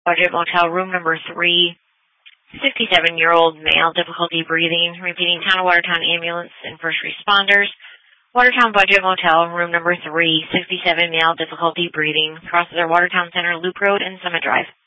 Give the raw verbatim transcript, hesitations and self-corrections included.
Budget Motel, room number three, fifty-seven-year-old male, difficulty breathing. Repeating, Town of Watertown ambulance and first responders. Watertown Budget Motel, room number three, sixty-seven, male, difficulty breathing. Crosses our Watertown Center Loop Road and Summit Drive.